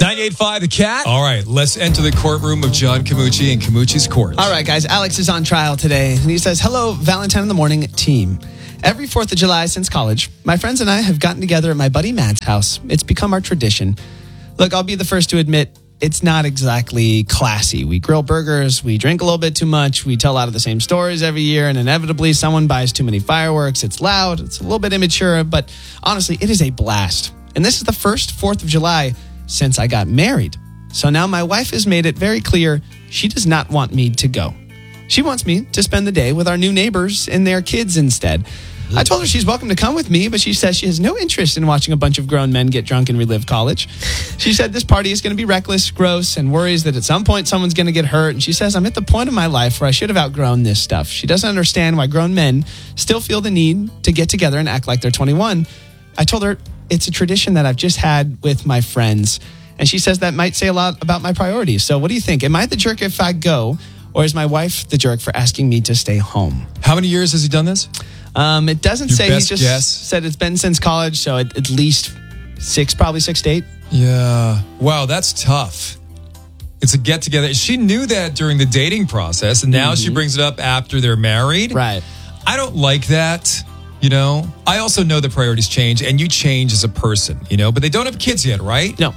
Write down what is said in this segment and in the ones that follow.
98.5 The Cat. All right, let's enter the courtroom of John Camucci and Camucci's court. All right, guys. Alex is on trial today, and he says, "Hello, Valentine in the Morning team. Every 4th of July since college, my friends and I have gotten together at my buddy Matt's house. It's become our tradition. Look, I'll be the first to admit, it's not exactly classy. We grill burgers, we drink a little bit too much, we tell a lot of the same stories every year, and inevitably someone buys too many fireworks. It's loud, it's a little bit immature, but honestly, it is a blast. And this is the first 4th of July since I got married. So now my wife has made it very clear she does not want me to go. She wants me to spend the day with our new neighbors and their kids instead. I told her she's welcome to come with me, but she says she has no interest in watching a bunch of grown men get drunk and relive college. She said this party is going to be reckless, gross, and worries that at some point someone's going to get hurt. And she says, I'm at the point of my life where I should have outgrown this stuff. She doesn't understand why grown men still feel the need to get together and act like they're 21. I told her it's a tradition that I've just had with my friends. And she says that might say a lot about my priorities. So what do you think? Am I the jerk if I go, or is my wife the jerk for asking me to stay home? How many years has he done this? It doesn't Your say. He best just guess? said it's been since college, so at least 6, probably 6 to 8. Yeah. Wow, that's tough. It's a get-together. She knew that during the dating process, and now she brings it up after they're married. Right. I don't like that, you know. I also know that priorities change, and you change as a person, you know, but they don't have kids yet, right? No.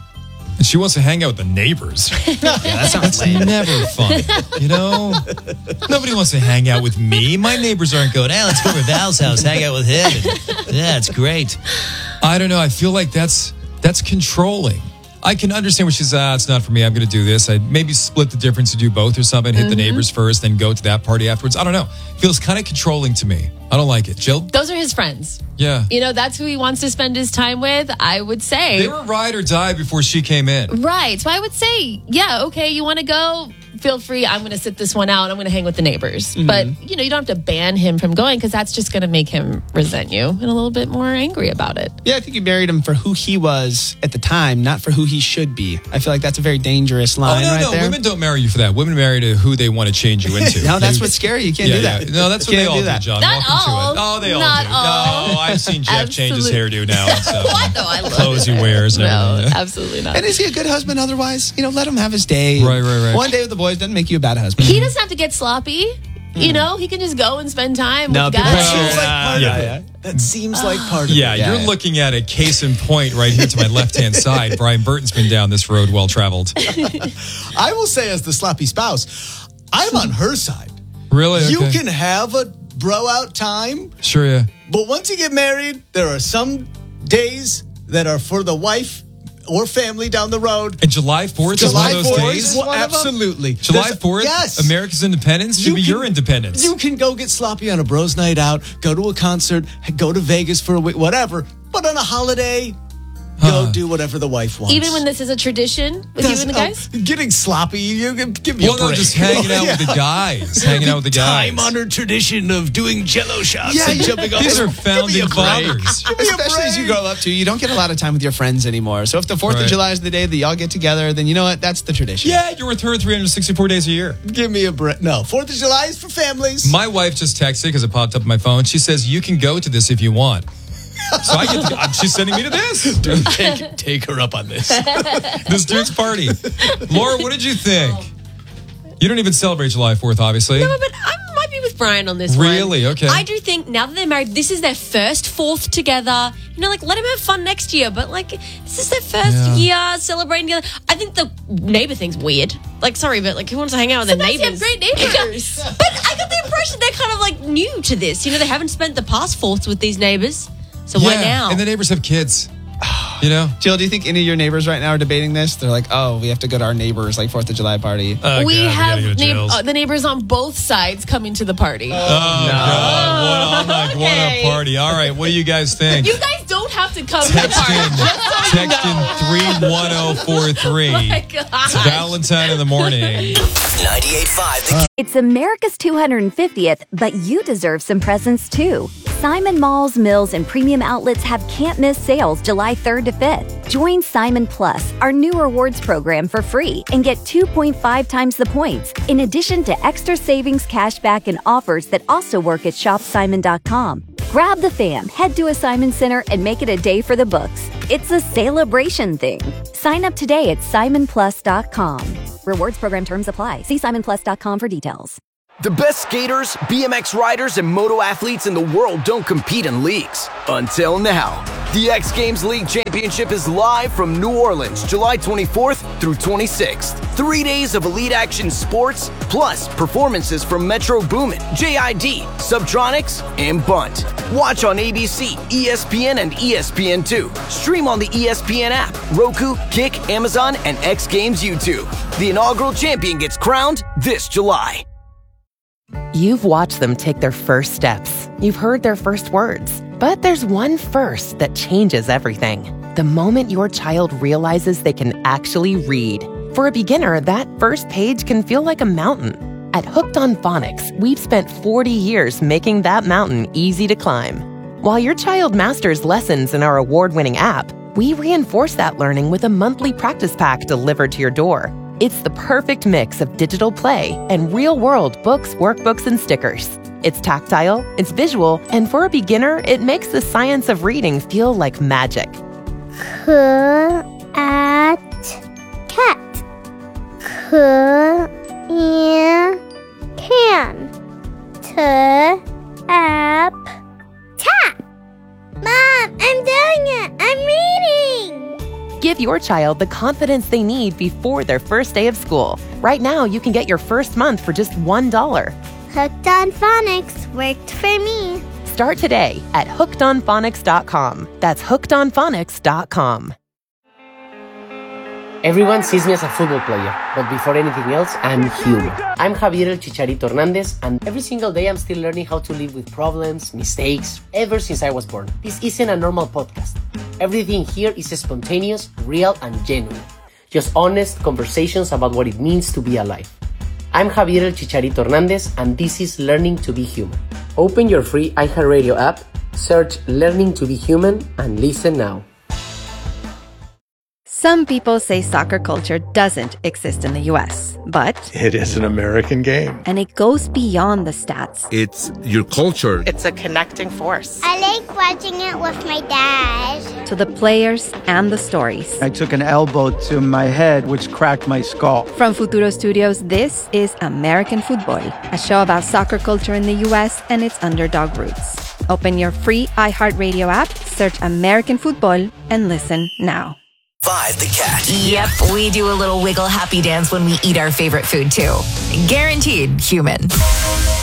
And she wants to hang out with the neighbors. Yeah, that sounds lame. Never fun, you know? Nobody wants to hang out with me. My neighbors aren't going, let's go to Val's house, hang out with him. Yeah, it's great. I don't know. I feel like that's controlling. I can understand when she's, it's not for me. I'm going to do this. I'd maybe split the difference to do both or something, hit the neighbors first, then go to that party afterwards. I don't know. Feels kind of controlling to me. I don't like it. Jill? Those are his friends. Yeah. You know, that's who he wants to spend his time with, I would say. They were ride or die before she came in. Right. So I would say, yeah, okay, you want to go? Feel free. I'm going to sit this one out. I'm going to hang with the neighbors. But, you know, you don't have to ban him from going because that's just going to make him resent you and a little bit more angry about it. Yeah, I think you married him for who he was at the time, not for who he should be. I feel like that's a very dangerous line no. there. Women don't marry you for that. Women marry to who they want to change you into. No, that's what's scary. You can't do that. No, that's what they all do, John. Not Welcome all. to it. Oh, they all Not do. all. No, I've seen Jeff change his hairdo now. And stuff. What? No, I love Clothes it. he wears. And No, everything. absolutely not. And is he a good husband otherwise? You know, let him have his day. Right. One day with the boys doesn't make you a bad husband. He doesn't have to get sloppy. You know, he can just go and spend time with people guys. sure. That seems like part of it. Yeah, you're looking at a case in point right here to my left-hand side. Brian Burton's been down this road well traveled. I will say, as the sloppy spouse, I'm on her side. Really? Okay. You can have a bro out time, Sure, yeah. but once you get married, there are some days that are for the wife or family down the road. And July 4th is one of those days? Well, absolutely. July 4th? Yes. America's independence should be your independence. You can go get sloppy on a bros night out, go to a concert, go to Vegas for a week, whatever. But on a holiday, go do whatever the wife wants. Even when this is a tradition with you and the guys? Getting sloppy, you can give me a break. No, just hanging out with the guys. Hanging out with the guys. Time-honored tradition of doing jello shots and jumping off. These are founding fathers. Especially as you grow up, too, you don't get a lot of time with your friends anymore. So if the 4th of July is the day that y'all get together, then you know what? That's the tradition. Yeah, you're with her 364 days a year. Give me a break. No, 4th of July is for families. My wife just texted because it popped up on my phone. She says, you can go to this if you want. So I get to, she's sending me to this. Dude, take her up on this. This dude's party. Laura, what did you think? You don't even celebrate July 4th, obviously. No, but I might be with Brian on this one. Really? Okay. I do think now that they're married, this is their first 4th together. You know, like, let him have fun next year. But, like, this is their first year celebrating together. I think the neighbor thing's weird. Like, sorry, but, like, who wants to hang out with their neighbors? You have great neighbors. But I got the impression they're kind of, like, new to this. You know, they haven't spent the past 4ths with these neighbors. So why now? And the neighbors have kids. You know? Jill, do you think any of your neighbors right now are debating this? They're like, oh, we have to go to our neighbors, like 4th of July party. We have the neighbors on both sides coming to the party. God. I'm like, what a party. All right, what do you guys think? You guys don't have to come to the party. Text in 31043. Oh my God. It's Valentine in the morning. 98.5. It's America's 250th, but you deserve some presents too. Simon Malls, Mills, and Premium Outlets have can't-miss sales July 3rd to 5th. Join Simon Plus, our new rewards program, for free and get 2.5 times the points, in addition to extra savings, cashback, and offers that also work at shopsimon.com. Grab the fam, head to a Simon Center, and make it a day for the books. It's a celebration thing. Sign up today at simonplus.com. Rewards program terms apply. See simonplus.com for details. The best skaters, BMX riders, and moto athletes in the world don't compete in leagues. Until now. The X Games League Championship is live from New Orleans, July 24th through 26th. 3 days of elite action sports, plus performances from Metro Boomin, JID, Subtronics, and Bunt. Watch on ABC, ESPN, and ESPN2. Stream on the ESPN app, Roku, Kick, Amazon, and X Games YouTube. The inaugural champion gets crowned this July. You've watched them take their first steps. You've heard their first words. But there's one first that changes everything. The moment your child realizes they can actually read. For a beginner, that first page can feel like a mountain. At Hooked on Phonics, we've spent 40 years making that mountain easy to climb. While your child masters lessons in our award-winning app, we reinforce that learning with a monthly practice pack delivered to your door. It's the perfect mix of digital play and real-world books, workbooks, and stickers. It's tactile, it's visual, and for a beginner, it makes the science of reading feel like magic. Cat. Can. Tap. Mom, I'm doing it. I'm reading. Give your child the confidence they need before their first day of school. Right now, you can get your first month for just $1. Hooked on Phonics worked for me. Start today at hookedonphonics.com. That's hookedonphonics.com. Everyone sees me as a football player, but before anything else, I'm human. I'm Javier El Chicharito Hernandez, and every single day I'm still learning how to live with problems, mistakes, ever since I was born. This isn't a normal podcast. Everything here is spontaneous, real, and genuine. Just honest conversations about what it means to be alive. I'm Javier El Chicharito Hernandez, and this is Learning to Be Human. Open your free iHeartRadio app, search Learning to Be Human, and listen now. Some people say soccer culture doesn't exist in the U.S., but it is an American game. And it goes beyond the stats. It's your culture. It's a connecting force. I like watching it with my dad. To the players and the stories. I took an elbow to my head, which cracked my skull. From Futuro Studios, this is American Football, a show about soccer culture in the U.S. and its underdog roots. Open your free iHeartRadio app, search American Football, and listen now. 5 the Cat. Yep, we do a little wiggle happy dance when we eat our favorite food too. Guaranteed human.